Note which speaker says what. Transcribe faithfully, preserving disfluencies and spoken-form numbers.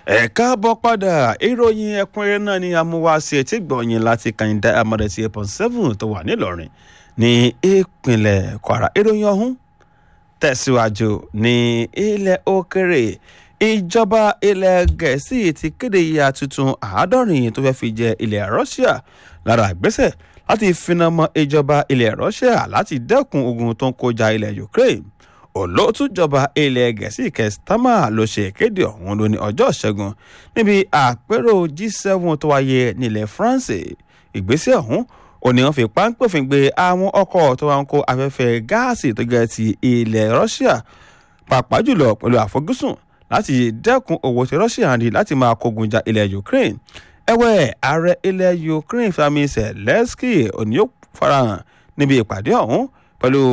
Speaker 1: ẹ káàbọ̀ padà ìròyìn ẹ̀kúnrẹ́rẹ́ náà ni amúwáṣe etí gbọ̀nyìn láti kàyíndá amọ̀dẹ̀tì eight point seven tó wà nílọrin ní ìpínlẹ̀ Kwara. ìròyìn ọ̀hún tẹ̀síwájú ní ilẹ̀ òkèrè. ìjọba ilẹ̀ Gẹ̀ẹ́sì ti kéde ìyà tuntun àádọ́rin tó fẹ́ fi jẹ ilẹ̀ Russia lára ìgbésẹ̀ láti finamọ́ ìjọba ilẹ̀ Russia láti dẹ́kun ogun tó ń kọjá ilẹ̀ Ukraine. olótùjọba ilẹ̀ Gẹ̀ẹ́sì Keir Starmer ló ṣe ìkéde ọ̀hún lóní ọjọ́ ìṣẹ́gun níbi àpérò G seven tó wáyé nílẹ̀ France. ìgbésẹ̀ ọ̀hún ò ní wọ́n fi páńpẹ́fìn gbé àwọn ọkọ̀ tó wá ń kó afẹ́fẹ́ gáàsì tó jẹ́ ti ilẹ̀ Russia pàápàá jùlọ pẹ̀lú àfojúsùn láti dẹ́kun owó tí Russia ń rí láti máa kógun ja ilẹ̀ Ukraine. ẹ̀wẹ̀ ààrẹ ilẹ̀ Ukraine Volodymyr Zelensky ò ní yóò farahàn níbi ìpàdé ọ̀hún pẹ̀lú